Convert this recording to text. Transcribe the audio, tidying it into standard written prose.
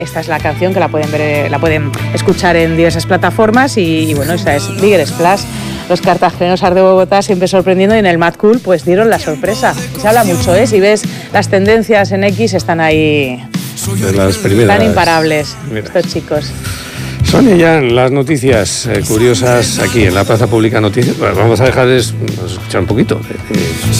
Esta es la canción que la pueden escuchar en diversas plataformas y bueno, esta es Bigger Splash. Los cartageneros de Bogotá siempre sorprendiendo y en el Mad Cool pues dieron la sorpresa. Se habla mucho, si ves las tendencias en X están ahí, de las primeras, están imparables estos chicos. Sonia, ya las noticias curiosas aquí en la Plaza Pública Noticias. Bueno, vamos a dejarles escuchar un poquito.